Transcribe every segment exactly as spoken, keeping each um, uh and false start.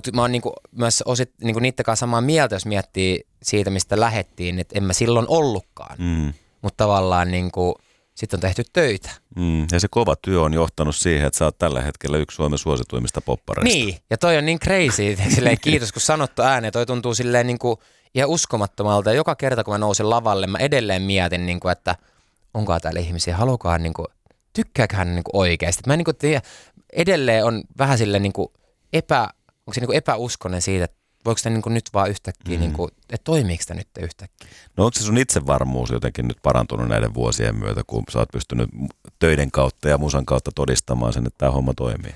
Mutta mä oon niinku myös osit, niinku niiden kanssa samaa mieltä, jos miettii siitä, mistä lähettiin, että en mä silloin ollutkaan. Mm. Mutta tavallaan niinku, sitten on tehty töitä. Mm. Ja se kova työ on johtanut siihen, että sä oot tällä hetkellä yksi Suomen suosituimmista poppareista. Niin, ja toi on niin crazy. Silleen, kiitos kun sanottu ääneen. Toi tuntuu silleen niinku ihan uskomattomalta. Ja joka kerta kun mä nousin lavalle, mä edelleen mietin, niinku, että onkohan täällä ihmisiä, haluukohan, niinku, tykkääköhän niinku oikeasti. Mä en niinku tiedä, edelleen on vähän silleen niinku epä, onko se niinku epäuskonen siitä, että voiko sitä niinku nyt vaan yhtäkkiä, mm. niinku, että toimiiko sitä nyt yhtäkkiä? No onko se sun itsevarmuus jotenkin nyt parantunut näiden vuosien myötä, kun sä oot pystynyt töiden kautta ja musan kautta todistamaan sen, että tämä homma toimii?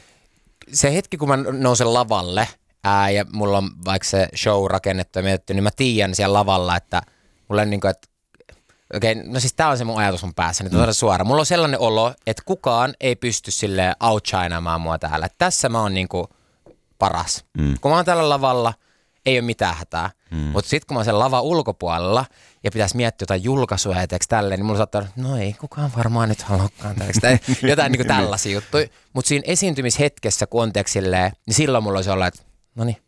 Se hetki, kun mä nousen lavalle ää, ja mulla on vaikka se show rakennettu ja mietitty, niin mä tiedän siellä lavalla, että mulla on niin kuin, että okei, okay, no siis tää on se mun ajatus mun päässä, nyt on suora. Mulla on sellainen olo, että kukaan ei pysty silleen outshinaamaan mua täällä. Että tässä mä oon niinku paras. Mm. Kun mä oon täällä lavalla, ei ole mitään hätää. Mm. Mutta sitten kun mä oon sen lavan ulkopuolella ja pitäisi miettiä jotain julkaisuja ja tälleen, niin mulla saattaa olla, no ei kukaan varmaan nyt haluakaan tällaista. Jotain niinku tällaisia juttuja. Mutta siinä esiintymishetkessä, kun on silleen, niin silloin mulla olisi olla, että no niin,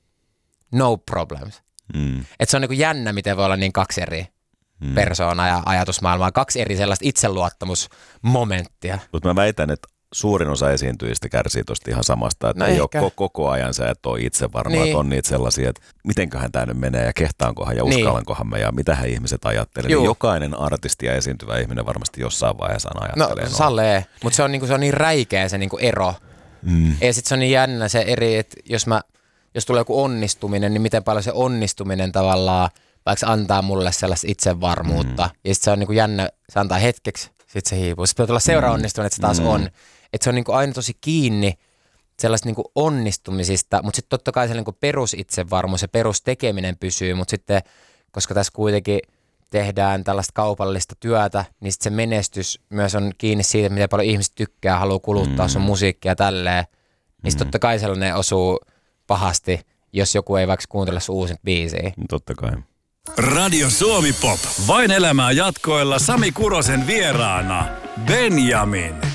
no problems. Mm. Että se on niinku jännä, miten voi olla niin kaksi eri mm. persoonaa ja ajatusmaailmaa. Kaksi eri sellaista itseluottamusmomenttia. Mutta mä väitän, että suurin osa esiintyjistä kärsii tosta ihan samasta, että no ei ehkä ole koko ajan sä et ole itse varma, niin. Että on niitä sellaisia, että mitenköhän tämä nyt menee ja kehtaankohan ja uskallankohan mä ja mitähän ihmiset ajattelee. Niin jokainen artisti ja esiintyvä ihminen varmasti jossain vaiheessa ajattelee. No salee, mutta se on, niinku, se on niin räikeä se niinku ero. Mm. Ja sitten se on niin jännä se eri, että jos, mä, jos tulee joku onnistuminen, niin miten paljon se onnistuminen tavallaan vaikka antaa mulle sellaista itsevarmuutta. Mm. Ja sitten se on niinku jännä, se antaa hetkeksi, sitten se hiipuu. Sitten pitää tulla seuraava onnistuminen, että se taas mm. on. Että se on niinku aina tosi kiinni sellaista niinku onnistumisista, mutta sitten totta kai se niinku perusitsevarmuus ja perustekeminen pysyy, mutta sitten, koska tässä kuitenkin tehdään tällaista kaupallista työtä, niin sitten se menestys myös on kiinni siitä, miten paljon ihmiset tykkää, haluaa kuluttaa mm. sun musiikkia ja tälleen. Niin sitten mm. totta kai sellainen osuu pahasti, jos joku ei vaikka kuuntele sun uusin biisiä. Totta kai. Radio Suomi Pop. Vain elämää jatkoilla Sami Kurosen vieraana Benjamin.